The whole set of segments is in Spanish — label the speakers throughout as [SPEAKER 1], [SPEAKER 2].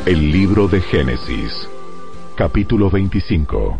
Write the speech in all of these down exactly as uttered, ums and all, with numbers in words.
[SPEAKER 1] El libro de Génesis, capítulo veinticinco.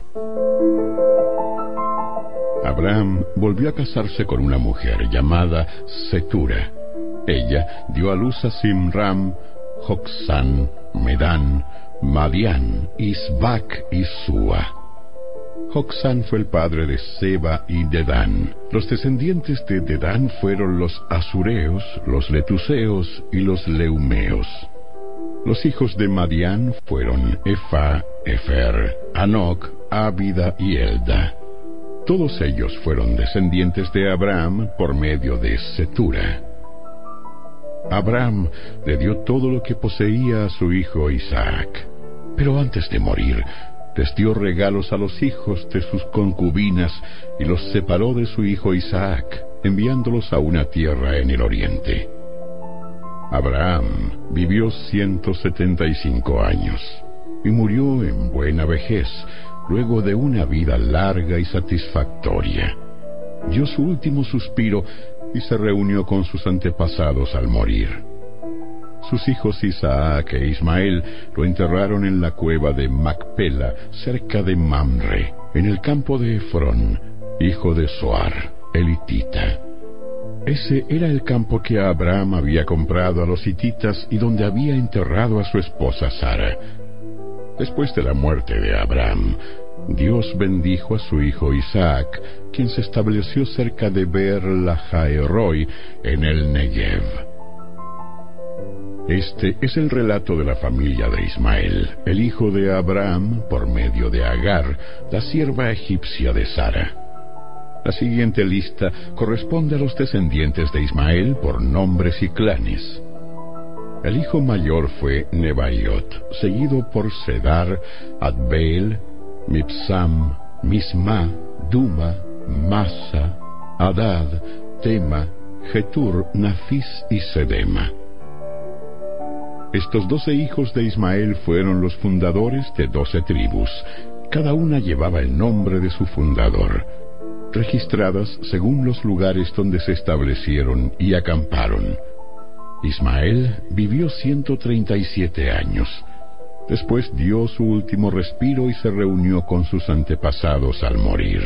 [SPEAKER 2] Abraham volvió a casarse con una mujer llamada Cetura. Ella dio a luz a Simram, Joksán, Medán, Madián, Isbac y Sua. Joksán fue el padre de Seba y Dedán. Los descendientes de Dedán fueron los asureos, los letuseos y los leumeos. Los hijos de Madián fueron Efa, Efer, Anoc, Ábida y Elda. Todos ellos fueron descendientes de Abraham por medio de Cetura. Abraham le dio todo lo que poseía a su hijo Isaac, pero antes de morir, les dio regalos a los hijos de sus concubinas y los separó de su hijo Isaac, enviándolos a una tierra en el oriente. Abraham vivió ciento setenta y cinco años y murió en buena vejez, luego de una vida larga y satisfactoria. Dio su último suspiro y se reunió con sus antepasados al morir. Sus hijos Isaac e Ismael lo enterraron en la cueva de Macpela, cerca de Mamre, en el campo de Efrón, hijo de Zoar, el hitita. Ese era el campo que Abraham había comprado a los hititas y donde había enterrado a su esposa Sara. Después de la muerte de Abraham, Dios bendijo a su hijo Isaac, quien se estableció cerca de Beer-Lahai-Roi, en el Negev. Este es el relato de la familia de Ismael, el hijo de Abraham, por medio de Agar, la sierva egipcia de Sara. La siguiente lista corresponde a los descendientes de Ismael por nombres y clanes. El hijo mayor fue Nebaiot, seguido por Sedar, Adbeel, Mibsam, Misma, Duma, Masa, Hadad, Tema, Getur, Nafis y Sedema. Estos doce hijos de Ismael fueron los fundadores de doce tribus. Cada una llevaba el nombre de su fundador, registradas según los lugares donde se establecieron y acamparon. Ismael vivió ciento treinta y siete años. Después dio su último respiro y se reunió con sus antepasados al morir.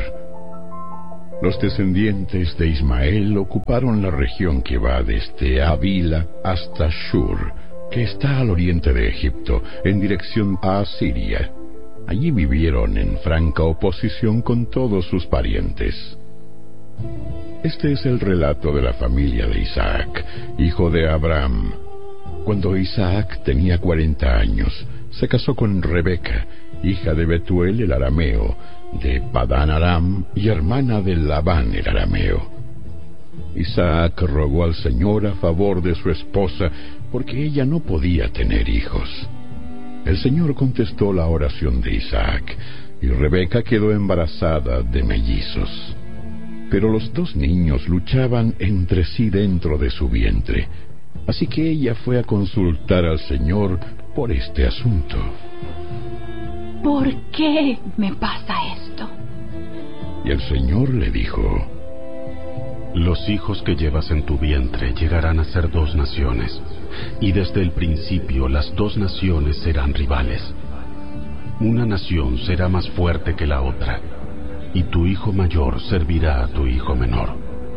[SPEAKER 2] Los descendientes de Ismael ocuparon la región que va desde Avila hasta Shur, que está al oriente de Egipto, en dirección a Asiria. Allí vivieron en franca oposición con todos sus parientes. Este es el relato de la familia de Isaac, hijo de Abraham. Cuando Isaac tenía cuarenta años, se casó con Rebeca, hija de Betuel el arameo, de Padán Aram y hermana de Labán el arameo. Isaac rogó al Señor a favor de su esposa, porque ella no podía tener hijos. El Señor contestó la oración de Isaac, y Rebeca quedó embarazada de mellizos. Pero los dos niños luchaban entre sí dentro de su vientre, así que ella fue a consultar al Señor por este asunto.
[SPEAKER 3] ¿Por qué me pasa esto?
[SPEAKER 2] Y el Señor le dijo:
[SPEAKER 4] Los hijos que llevas en tu vientre llegarán a ser dos naciones, y desde el principio las dos naciones serán rivales. Una nación será más fuerte que la otra, y tu hijo mayor servirá a tu hijo menor.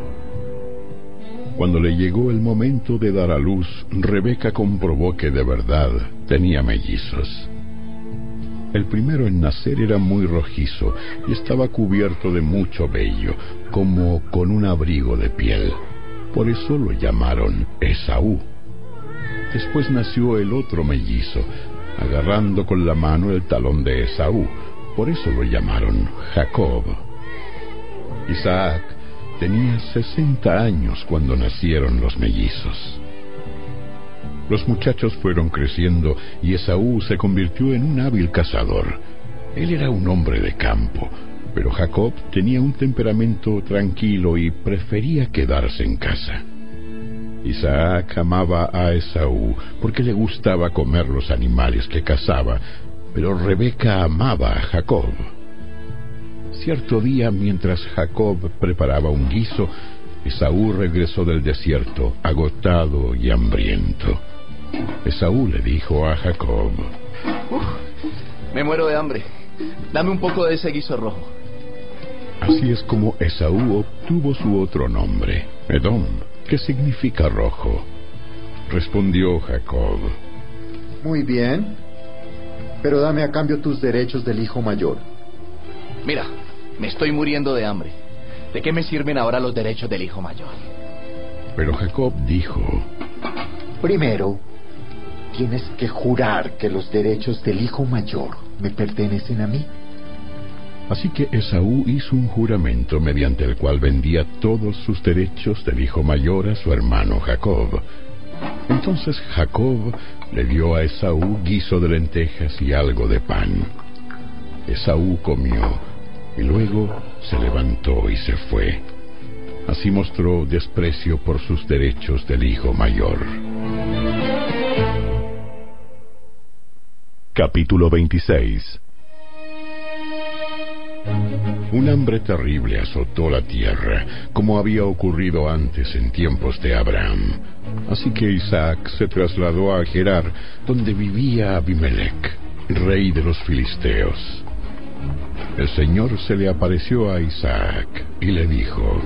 [SPEAKER 2] Cuando le llegó el momento de dar a luz, Rebeca comprobó que de verdad tenía mellizos. El primero en nacer era muy rojizo y estaba cubierto de mucho vello, como con un abrigo de piel. Por eso lo llamaron Esaú. Después nació el otro mellizo, agarrando con la mano el talón de Esaú. Por eso lo llamaron Jacob. Isaac tenía sesenta años cuando nacieron los mellizos. Los muchachos fueron creciendo y Esaú se convirtió en un hábil cazador. Él era un hombre de campo, pero Jacob tenía un temperamento tranquilo y prefería quedarse en casa. Isaac amaba a Esaú porque le gustaba comer los animales que cazaba, pero Rebeca amaba a Jacob. Cierto día, mientras Jacob preparaba un guiso, Esaú regresó del desierto, agotado y hambriento. Esaú le dijo a Jacob:
[SPEAKER 5] Uf, me muero de hambre. Dame un poco de ese guiso rojo.
[SPEAKER 2] Así es como Esaú obtuvo su otro nombre, Edom, que significa rojo. Respondió Jacob:
[SPEAKER 6] Muy bien, pero dame a cambio tus derechos del hijo mayor.
[SPEAKER 5] Mira, me estoy muriendo de hambre. ¿De qué me sirven ahora los derechos del hijo mayor?
[SPEAKER 2] Pero Jacob dijo:
[SPEAKER 6] Primero, tienes que jurar que los derechos del hijo mayor me pertenecen a mí.
[SPEAKER 2] Así que Esaú hizo un juramento mediante el cual vendía todos sus derechos del hijo mayor a su hermano Jacob. Entonces Jacob le dio a Esaú guiso de lentejas y algo de pan. Esaú comió y luego se levantó y se fue. Así mostró desprecio por sus derechos del hijo mayor.
[SPEAKER 1] Capítulo veintiséis.
[SPEAKER 2] Un hambre terrible azotó la tierra, como había ocurrido antes en tiempos de Abraham. Así que Isaac se trasladó a Gerar, donde vivía Abimelec, rey de los filisteos. El Señor se le apareció a Isaac y le dijo: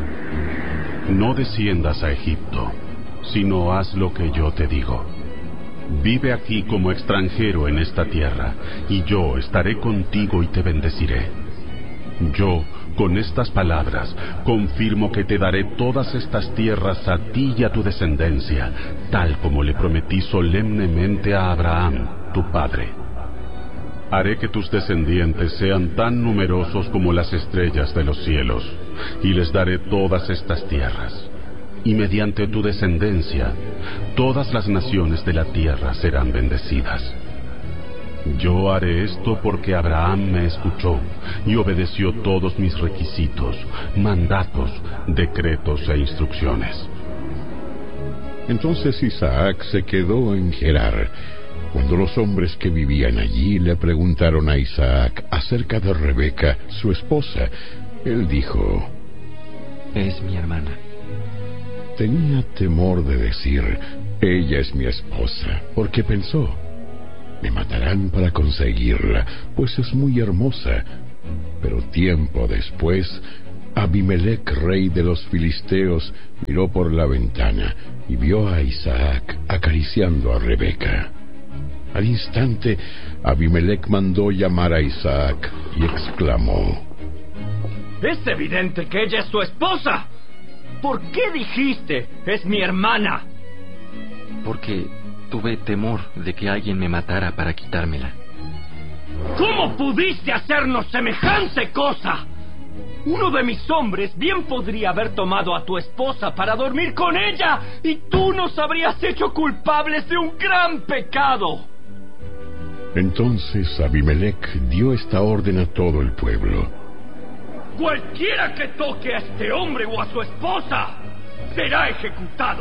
[SPEAKER 4] No desciendas a Egipto, sino haz lo que yo te digo. Vive aquí como extranjero en esta tierra, y yo estaré contigo y te bendeciré. Yo, con estas palabras, confirmo que te daré todas estas tierras a ti y a tu descendencia, tal como le prometí solemnemente a Abraham, tu padre. Haré que tus descendientes sean tan numerosos como las estrellas de los cielos, y les daré todas estas tierras. Y mediante tu descendencia, todas las naciones de la tierra serán bendecidas. Yo haré esto porque Abraham me escuchó y obedeció todos mis requisitos, mandatos, decretos e instrucciones.
[SPEAKER 2] Entonces Isaac se quedó en Gerar. Cuando los hombres que vivían allí le preguntaron a Isaac acerca de Rebeca, su esposa, él dijo:
[SPEAKER 7] Es mi hermana.
[SPEAKER 2] Tenía temor de decir: ella es mi esposa, porque pensó: me matarán para conseguirla, pues es muy hermosa. Pero tiempo después, Abimelec, rey de los filisteos, miró por la ventana y vio a Isaac acariciando a Rebeca. Al instante, Abimelec mandó llamar a Isaac y exclamó:
[SPEAKER 8] Es evidente que ella es tu esposa. ¿Por qué dijiste, es mi hermana?
[SPEAKER 7] Porque tuve temor de que alguien me matara para quitármela.
[SPEAKER 8] ¿Cómo pudiste hacernos semejante cosa? Uno de mis hombres bien podría haber tomado a tu esposa para dormir con ella, y tú nos habrías hecho culpables de un gran pecado.
[SPEAKER 2] Entonces Abimelec dio esta orden a todo el pueblo:
[SPEAKER 8] Cualquiera que toque a este hombre o a su esposa será ejecutado.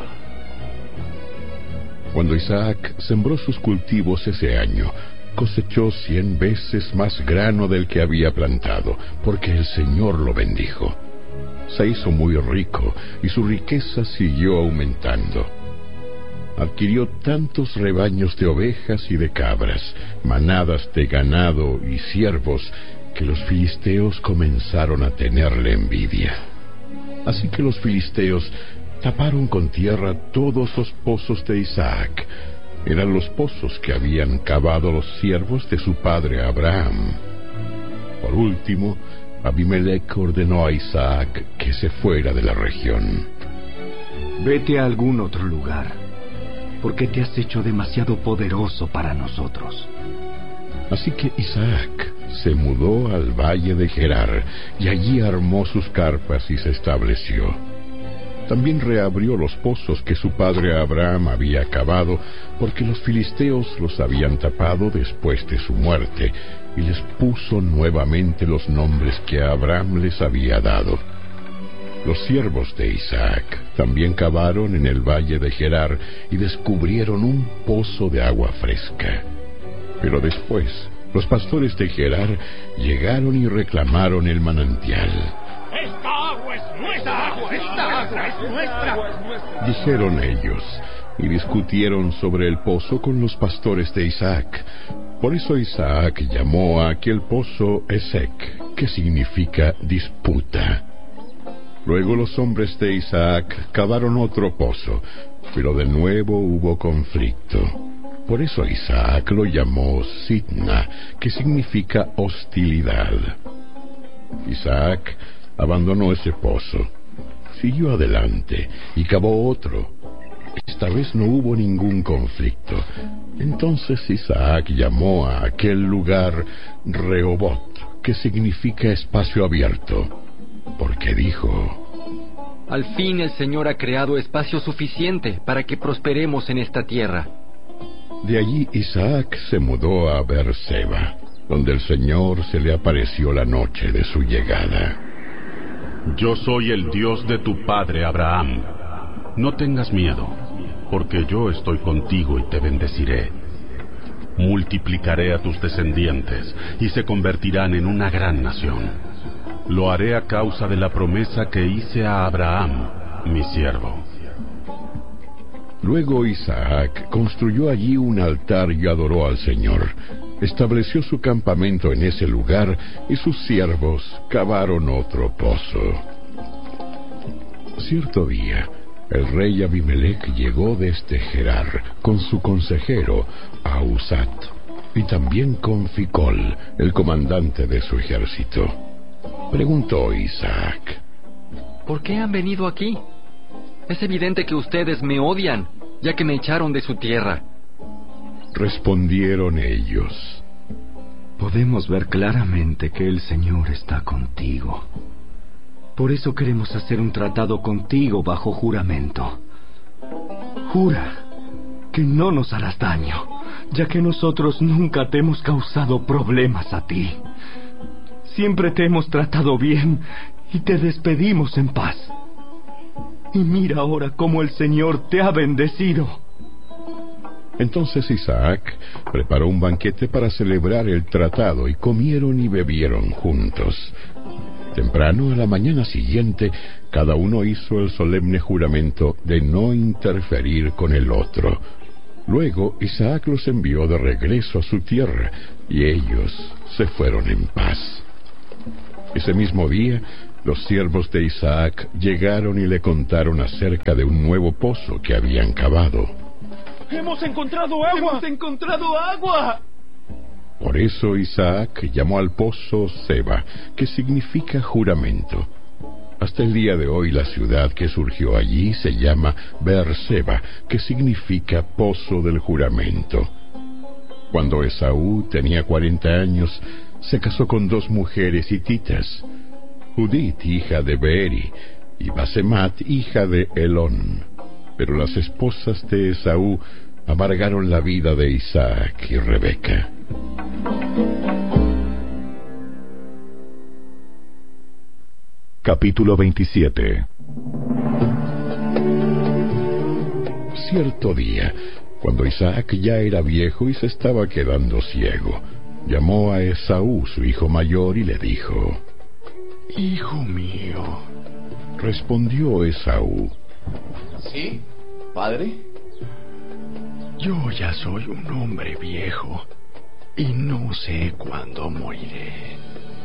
[SPEAKER 2] Cuando Isaac sembró sus cultivos ese año, cosechó cien veces más grano del que había plantado, porque el Señor lo bendijo. Se hizo muy rico y su riqueza siguió aumentando. Adquirió tantos rebaños de ovejas y de cabras, manadas de ganado y ciervos, que los filisteos comenzaron a tenerle envidia. Así que los filisteos taparon con tierra todos los pozos de Isaac. Eran los pozos que habían cavado los siervos de su padre Abraham. Por último, Abimelec ordenó a Isaac que se fuera de la región.
[SPEAKER 9] Vete a algún otro lugar, porque te has hecho demasiado poderoso para nosotros.
[SPEAKER 2] Así que Isaac se mudó al valle de Gerar, y allí armó sus carpas y se estableció. También reabrió los pozos que su padre Abraham había cavado, porque los filisteos los habían tapado después de su muerte, y les puso nuevamente los nombres que Abraham les había dado. Los siervos de Isaac también cavaron en el valle de Gerar y descubrieron un pozo de agua fresca. Pero después, los pastores de Gerar llegaron y reclamaron el manantial.
[SPEAKER 8] ¡Esta agua es nuestra! ¡Esta agua es nuestra!
[SPEAKER 2] Dijeron ellos: y discutieron sobre el pozo con los pastores de Isaac. Por eso Isaac llamó a aquel pozo Esek, que significa disputa. Luego los hombres de Isaac cavaron otro pozo, pero de nuevo hubo conflicto. Por eso Isaac lo llamó Sitna, que significa hostilidad. Isaac abandonó ese pozo, siguió adelante y cavó otro. Esta vez no hubo ningún conflicto. Entonces Isaac llamó a aquel lugar Rehobot, que significa espacio abierto, porque dijo:
[SPEAKER 7] Al fin el Señor ha creado espacio suficiente para que prosperemos en esta tierra.
[SPEAKER 2] De allí Isaac se mudó a Beerseba, donde el Señor se le apareció la noche de su llegada.
[SPEAKER 4] Yo soy el Dios de tu padre Abraham. No tengas miedo, porque yo estoy contigo y te bendeciré. Multiplicaré a tus descendientes y se convertirán en una gran nación. Lo haré a causa de la promesa que hice a Abraham, mi siervo.
[SPEAKER 2] Luego Isaac construyó allí un altar y adoró al Señor. Estableció su campamento en ese lugar y sus siervos cavaron otro pozo. Cierto día, el rey Abimelech llegó desde Gerar con su consejero Ahuzat y también con Ficol, el comandante de su ejército. Preguntó Isaac:
[SPEAKER 7] ¿Por qué han venido aquí? Es evidente que ustedes me odian, ya que me echaron de su tierra.
[SPEAKER 2] Respondieron ellos:
[SPEAKER 9] Podemos ver claramente que el Señor está contigo. Por eso queremos hacer un tratado contigo bajo juramento. Jura que no nos harás daño, ya que nosotros nunca te hemos causado problemas a ti. Siempre te hemos tratado bien y te despedimos en paz. Y mira ahora cómo el Señor te ha bendecido.
[SPEAKER 2] Entonces Isaac preparó un banquete para celebrar el tratado y comieron y bebieron juntos. Temprano, a la mañana siguiente, cada uno hizo el solemne juramento de no interferir con el otro. Luego Isaac los envió de regreso a su tierra y ellos se fueron en paz. Ese mismo día, los siervos de Isaac llegaron y le contaron acerca de un nuevo pozo que habían cavado.
[SPEAKER 8] ¡Hemos encontrado agua! ¡Hemos encontrado agua!
[SPEAKER 2] Por eso Isaac llamó al pozo Seba, que significa juramento. Hasta el día de hoy la ciudad que surgió allí se llama Beerseba, que significa pozo del juramento. Cuando Esaú tenía cuarenta años, se casó con dos mujeres hititas, Judit, hija de Beeri, y Basemat, hija de Elón. Pero las esposas de Esaú amargaron la vida de Isaac y Rebeca.
[SPEAKER 1] Capítulo veintisiete.
[SPEAKER 2] Cierto día, cuando Isaac ya era viejo y se estaba quedando ciego, llamó a Esaú, su hijo mayor, y le dijo:
[SPEAKER 9] Hijo mío.
[SPEAKER 2] Respondió Esaú:
[SPEAKER 5] ¿Sí, padre?
[SPEAKER 9] Yo ya soy un hombre viejo y no sé cuándo moriré.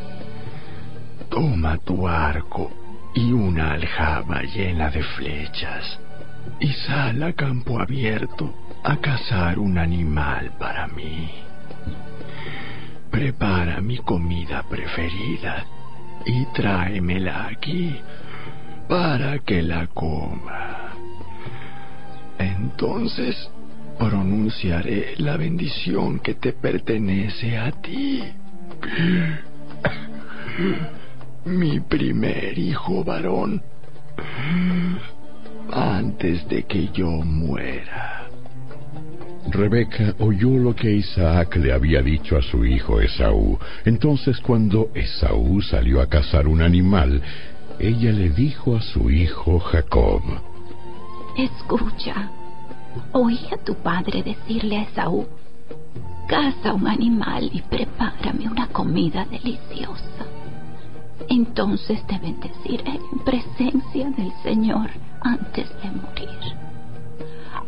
[SPEAKER 9] Toma tu arco y una aljaba llena de flechas y sal a campo abierto a cazar un animal para mí. Prepara mi comida preferida y tráemela aquí para que la coma. Entonces pronunciaré la bendición que te pertenece a ti, mi primer hijo varón, antes de que yo muera.
[SPEAKER 2] Rebeca oyó lo que Isaac le había dicho a su hijo Esaú. Entonces, cuando Esaú salió a cazar un animal, ella le dijo a su hijo Jacob:
[SPEAKER 3] Escucha, oí a tu padre decirle a Esaú: caza un animal y prepárame una comida deliciosa. Entonces te bendeciré en presencia del Señor antes de morir.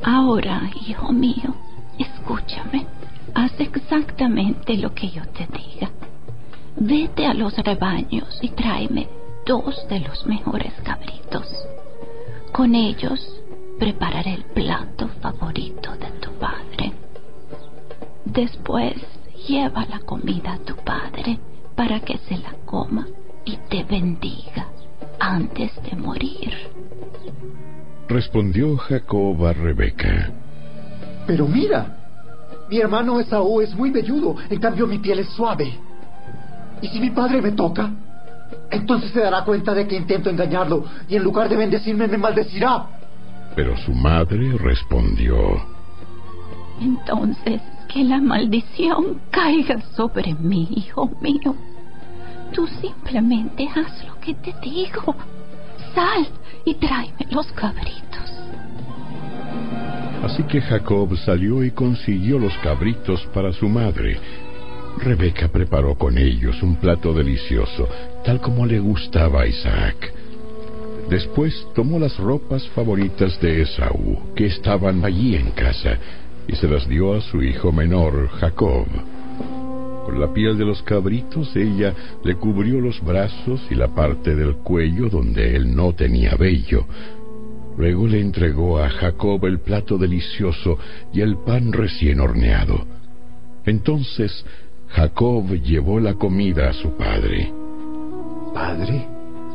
[SPEAKER 3] Ahora, hijo mío, escúchame. Haz exactamente lo que yo te diga. Vete a los rebaños y tráeme dos de los mejores cabritos. Con ellos prepararé el plato favorito de tu padre. Después lleva la comida a tu padre para que se la coma y te bendiga antes de morir.
[SPEAKER 2] Respondió Jacob a Rebeca:
[SPEAKER 6] Pero mira, mi hermano Esaú es muy velludo, en cambio mi piel es suave. ¿Y si mi padre me toca? Entonces se dará cuenta de que intento engañarlo y en lugar de bendecirme me maldecirá.
[SPEAKER 2] Pero su madre respondió:
[SPEAKER 3] Entonces que la maldición caiga sobre mí, hijo mío. Tú simplemente haz lo que te digo. Sal y tráeme los cabritos.
[SPEAKER 2] Así que Jacob salió y consiguió los cabritos para su madre. Rebeca preparó con ellos un plato delicioso, tal como le gustaba a Isaac. Después tomó las ropas favoritas de Esaú, que estaban allí en casa, y se las dio a su hijo menor, Jacob. Con la piel de los cabritos ella le cubrió los brazos y la parte del cuello donde él no tenía vello. Luego le entregó a Jacob el plato delicioso y el pan recién horneado. Entonces Jacob llevó la comida a su padre.
[SPEAKER 6] ¿Padre?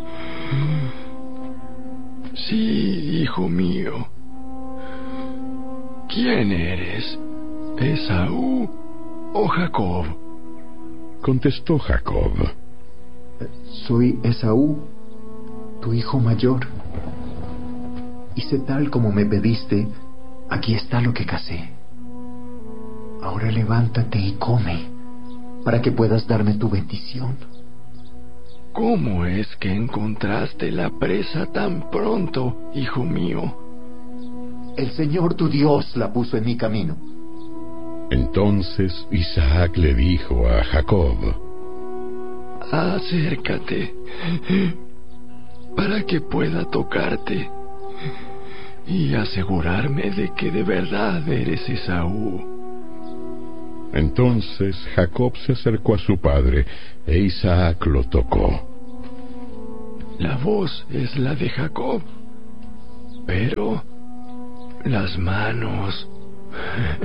[SPEAKER 9] Sí, hijo mío. ¿Quién eres? ¿Esaú o Jacob?
[SPEAKER 2] Contestó Jacob:
[SPEAKER 6] Soy Esaú, tu hijo mayor. Hice tal como me pediste, aquí está lo que cazé. Ahora levántate y come, para que puedas darme tu bendición.
[SPEAKER 9] ¿Cómo es que encontraste la presa tan pronto, hijo mío?
[SPEAKER 6] El Señor tu Dios la puso en mi camino.
[SPEAKER 2] Entonces Isaac le dijo a Jacob:
[SPEAKER 9] Acércate, para que pueda tocarte y asegurarme de que de verdad eres Esaú.
[SPEAKER 2] Entonces Jacob se acercó a su padre, e Isaac lo tocó.
[SPEAKER 9] La voz es la de Jacob, pero las manos